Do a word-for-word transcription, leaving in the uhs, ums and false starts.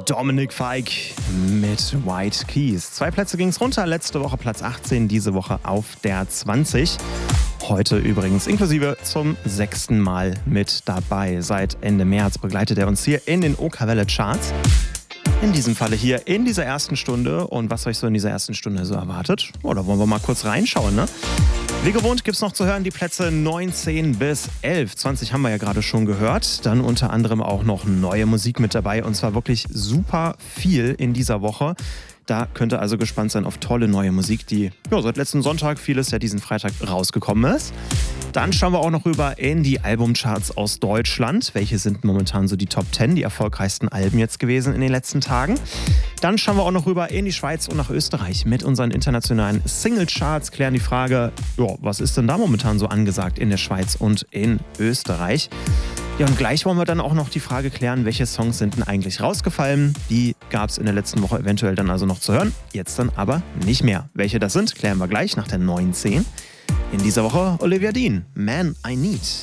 Dominic Fike mit White Keys. Zwei Plätze ging es runter, letzte Woche Platz achtzehn, diese Woche auf der zwanzig. Heute übrigens inklusive zum sechsten Mal mit dabei. Seit Ende März begleitet er uns hier in den Okerwelle Charts. In diesem Falle hier in dieser ersten Stunde. Und was euch so in dieser ersten Stunde so erwartet? Oh, da wollen wir mal kurz reinschauen, ne? Wie gewohnt gibt es noch zu hören die Plätze neunzehn bis elf. zwanzig haben wir ja gerade schon gehört. Dann unter anderem auch noch neue Musik mit dabei. Und zwar wirklich super viel in dieser Woche. Da könnt ihr also gespannt sein auf tolle neue Musik, die ja, seit letzten Sonntag, vieles ja diesen Freitag rausgekommen ist. Dann schauen wir auch noch rüber in die Albumcharts aus Deutschland. Welche sind momentan so die Top zehn, die erfolgreichsten Alben jetzt gewesen in den letzten Tagen? Dann schauen wir auch noch rüber in die Schweiz und nach Österreich mit unseren internationalen Singlecharts. Klären die Frage, ja, was ist denn da momentan so angesagt in der Schweiz und in Österreich? Ja, und gleich wollen wir dann auch noch die Frage klären, welche Songs sind denn eigentlich rausgefallen? Die gab es in der letzten Woche eventuell dann also noch zu hören, jetzt dann aber nicht mehr. Welche das sind, klären wir gleich nach der neunzehn. In dieser Woche Olivia Dean, Man I Need.